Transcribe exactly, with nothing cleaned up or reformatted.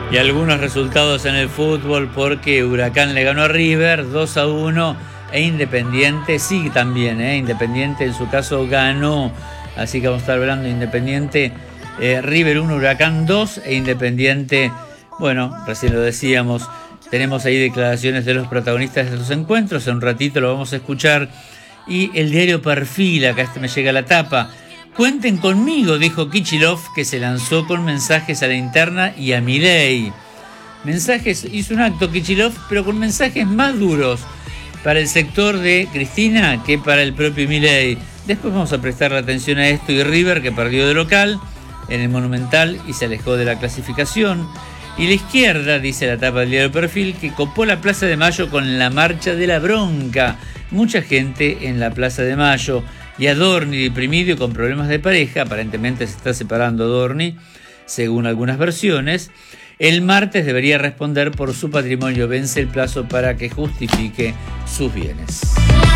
Y algunos resultados en el fútbol, porque Huracán le ganó a River dos a uno e Independiente sí también, ¿eh? Independiente en su caso ganó, así que vamos a estar hablando de Independiente, eh, River uno, Huracán dos e Independiente, bueno, recién lo decíamos, tenemos ahí declaraciones de los protagonistas de los encuentros, en un ratito lo vamos a escuchar. Y el diario Perfil, acá este me llega la tapa. Cuenten conmigo, dijo Kicillof, que se lanzó con mensajes a la interna y a Milei. Mensajes, hizo un acto Kicillof, pero con mensajes más duros para el sector de Cristina que para el propio Milei. Después vamos a prestarle atención a esto y River, que perdió de local en el Monumental y se alejó de la clasificación. Y la izquierda, dice la tapa del diario Perfil, que copó la Plaza de Mayo con la marcha de la bronca. Mucha gente en la Plaza de Mayo. Y Adorni, deprimido y con problemas de pareja, aparentemente se está separando Adorni, según algunas versiones, el martes debería responder por su patrimonio. Vence el plazo para que justifique sus bienes.